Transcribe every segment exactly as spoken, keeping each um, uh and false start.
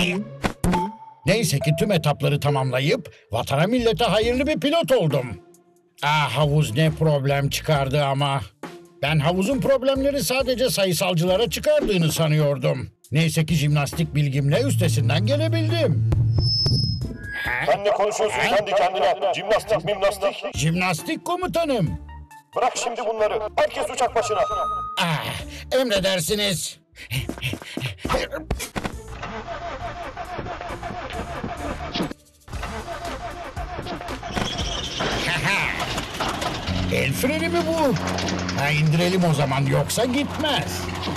Neyse ki tüm etapları tamamlayıp vatana millete hayırlı bir pilot oldum. Ah, havuz ne problem çıkardı ama. Ben havuzun problemleri sadece sayısalcılara çıkardığını sanıyordum. Neyse ki jimnastik bilgimle üstesinden gelebildim. Sen ne konuşuyorsun kendi kendine? Jimnastik mimnastik. Jimnastik komutanım. Bırak şimdi bunları. Herkes uçak başına. Ah, emredersiniz. El freni mi bu? Ha, indirelim o zaman, yoksa gitmez.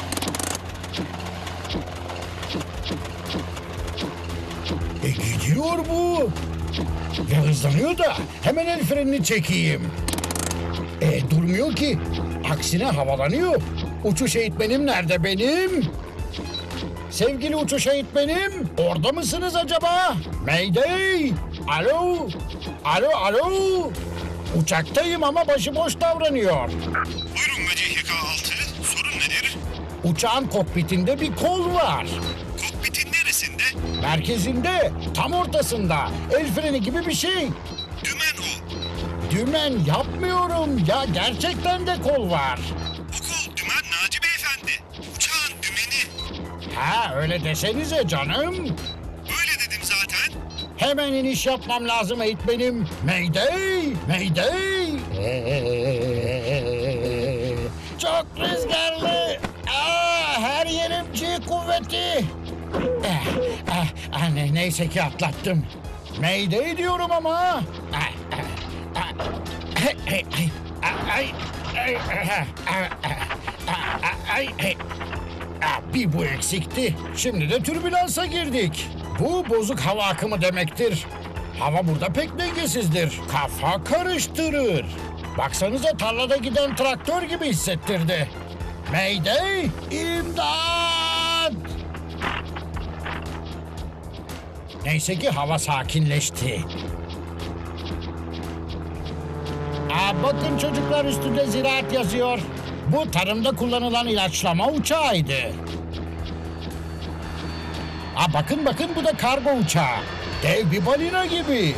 E gidiyor bu. Ve hızlanıyor da hemen el frenini çekeyim. E durmuyor ki. Aksine havalanıyor. Uçuş eğitmenim nerede benim? Sevgili uçuş eğitmenim, orada mısınız acaba? Mayday! Alo! Alo, alo! Uçaktayım ama başıboş davranıyor. Buyurun V C H K altı. Sorun nedir? Uçağın kokpitinde bir kol var. Kokpitin neresinde? Merkezinde, tam ortasında. El freni gibi bir şey. Dümen o. Dümen yapmıyorum ya, gerçekten de kol var. O kol dümen Naci Beyefendi. Uçağın dümeni. Ha, öyle desenize canım. Böyle dedim zaten. Hemen iniş yapmam lazım eğitmenim. Mayday! Mayday! Çok rüzgarlı. Aa, her yerim G kuvveti. Eh, eh, ah, ne- neyse ki atlattım. Mayday diyorum ama. Ah, ah, ah, ay, ay, ay, ay, ay, ah, ah, ah, ay, ay. Ah, bir bu eksikti. Şimdi de türbülansa girdik. Bu bozuk hava akımı demektir. Hava burada pek dengesizdir. Kafa karıştırır. Baksanıza, tarlada giden traktör gibi hissettirdi. Mayday! İmdat! Neyse ki hava sakinleşti. Aa, bakın çocuklar, üstünde ziraat yazıyor. Bu tarımda kullanılan ilaçlama uçağıydı. Aa, bakın bakın, bu da kargo uçağı. Dev bir balina gibi.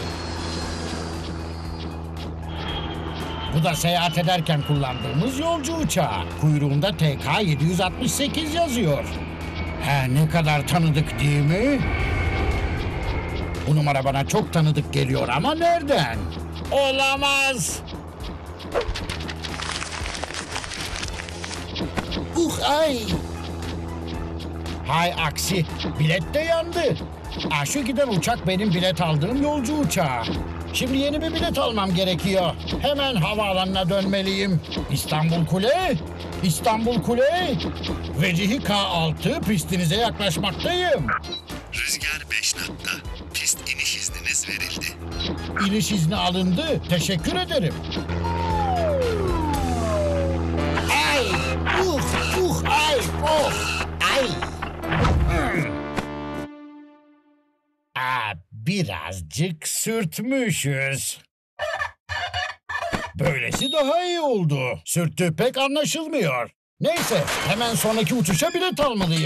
Bu da seyahat ederken kullandığımız yolcu uçağı. Kuyruğunda T K yedi yüz altmış sekiz yazıyor. He, ne kadar tanıdık değil mi? Bu numara bana çok tanıdık geliyor ama nereden? Olamaz. Uh, ay. Hay aksi, bilet de yandı. Aa, şu giden uçak benim bilet aldığım yolcu uçağı. Şimdi yeni bir bilet almam gerekiyor. Hemen havaalanına dönmeliyim. İstanbul Kule, İstanbul Kule. V C H K altı pistinize yaklaşmaktayım. Rüzgar beş knotta. Pist iniş izniniz verildi. İniş izni alındı. Teşekkür ederim. Ay, uh, uh, ay, of, ay. Hmm. Aa, birazcık sürtmüşüz. Böylesi daha iyi oldu. Sürttüğü pek anlaşılmıyor. Neyse, hemen sonraki uçuşa bilet almalıyım.